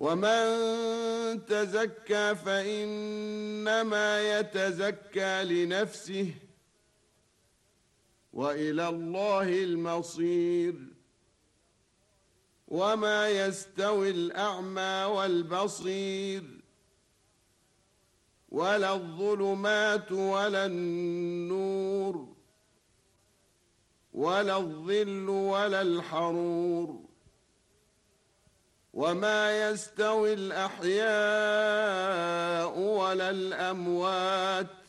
ومن تزكى فإنما يتزكى لنفسه وإلى الله المصير. وما يستوي الأعمى والبصير ولا الظلمات ولا النور ولا الظل ولا الحرور. وما يستوي الأحياء ولا الأموات